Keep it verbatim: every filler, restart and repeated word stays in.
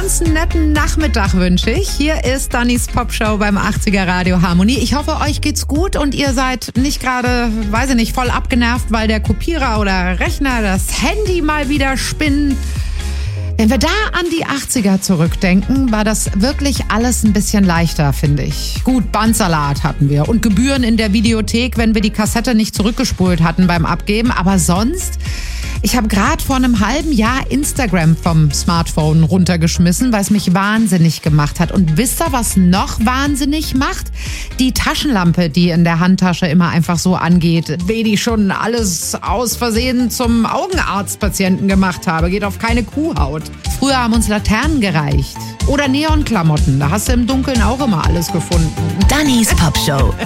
ganz netten Nachmittag wünsche ich. Hier ist Dannys Popshow beim achtziger Radio Harmonie. Ich hoffe, euch geht's gut und ihr seid nicht gerade, weiß ich nicht, voll abgenervt, weil der Kopierer oder Rechner das Handy mal wieder spinnen. Wenn wir da an die achtziger zurückdenken, war das wirklich alles ein bisschen leichter, finde ich. Gut, Bandsalat hatten wir und Gebühren in der Videothek, wenn wir die Kassette nicht zurückgespult hatten beim Abgeben. Aber sonst, ich habe gerade vor einem halben Jahr Instagram vom Smartphone runtergeschmissen, weil es mich wahnsinnig gemacht hat. Und wisst ihr, was noch wahnsinnig macht? Die Taschenlampe, die in der Handtasche immer einfach so angeht, wie die schon alles aus Versehen zum Augenarztpatienten gemacht habe. Geht auf keine Kuhhaut. Früher haben uns Laternen gereicht. Oder Neonklamotten. Da hast du im Dunkeln auch immer alles gefunden. Dannys Popshow.